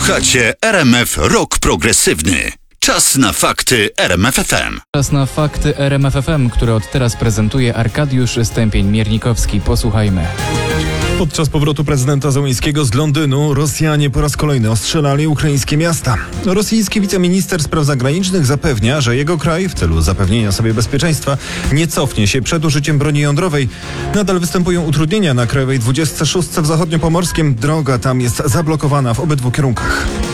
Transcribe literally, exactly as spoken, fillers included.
Słuchacie R M F Rock Progresywny. Czas na fakty R M F F M. Czas na fakty R M F F M, które od teraz prezentuje Arkadiusz Stępień-Miernikowski. Posłuchajmy. Podczas powrotu prezydenta Zełenskiego z Londynu Rosjanie po raz kolejny ostrzelali ukraińskie miasta. Rosyjski wiceminister spraw zagranicznych zapewnia, że jego kraj w celu zapewnienia sobie bezpieczeństwa nie cofnie się przed użyciem broni jądrowej. Nadal występują utrudnienia na krajowej dwudziestce szóstce w zachodniopomorskiem. Droga tam jest zablokowana w obydwu kierunkach.